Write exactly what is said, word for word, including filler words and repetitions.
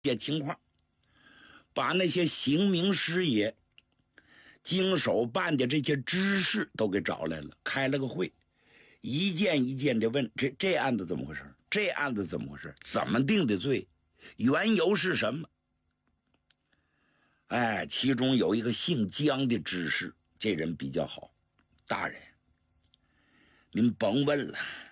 些情况，把那些刑名师爷经手办的这些知识都给找来了，开了个会，一件一件的问这这案子怎么回事，这案子怎么回事，怎么定的罪，缘由是什么。哎，其中有一个姓姜的知识，这人比较好，大人您甭问了，